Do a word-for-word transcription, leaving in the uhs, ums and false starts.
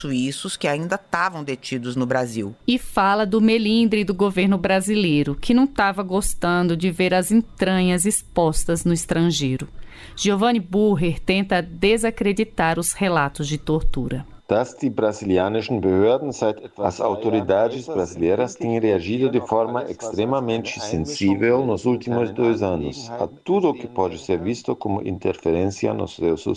suíços que ainda estavam detidos no Brasil. E fala do melindre do governo brasileiro, que não estava gostando de ver as entranhas expostas no estrangeiro. Giovanni Burrer tenta desacreditar os relatos de tortura. Dass die brasilianischen Behörden seit as autoridades brasileiras têm reagido de forma extremamente sensível nos últimos dois anos a tudo o que pode ser visto como interferência nos seus